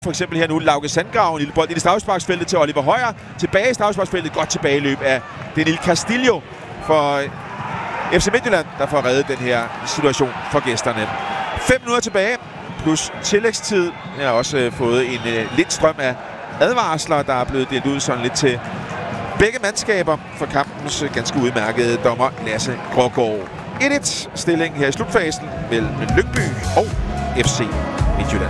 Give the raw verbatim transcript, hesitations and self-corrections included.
For eksempel her nu, Lauke Sandgrav, en lille bold ind i straffesparksfeltet til Oliver Højer. Tilbage i straffesparksfeltet, godt tilbageløb af Denil Castillo for F C Midtjylland, der får reddet den her situation for gæsterne. Fem minutter tilbage, plus tillægstid. Jeg har også øh, fået en øh, lidt strøm af advarsler, der er blevet delt ud sådan lidt til begge mandskaber for kampens øh, ganske udmærkede dommer Lasse Grågaard. et et stilling her i slutfasen mellem Lyngby og F C Midtjylland.